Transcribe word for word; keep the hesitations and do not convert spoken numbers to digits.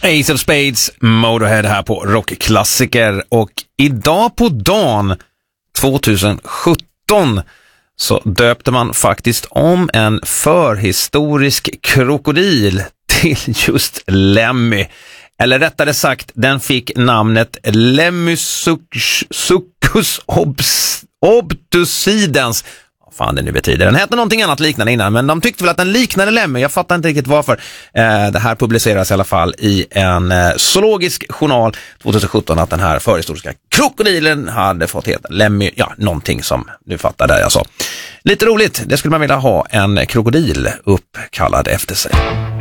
Ace of Spades, Motorhead här på Rockklassiker, och idag på dagen tjugohundrasjutton så döpte man faktiskt om en förhistorisk krokodil till just Lemmy. Eller rättare sagt, den fick namnet Lemmusuchus obtusidens. Fan, det nu betyder. Den hette någonting annat liknande innan, men de tyckte väl att den liknade Lemmy. Jag fattar inte riktigt varför. Eh, det här publiceras i alla fall i en eh, zoologisk journal tjugohundrasjutton, att den här förhistoriska krokodilen hade fått heta Lemmy. Ja, någonting som du fattar där jag sa. Lite roligt. Det skulle man vilja ha en krokodil uppkallad efter sig.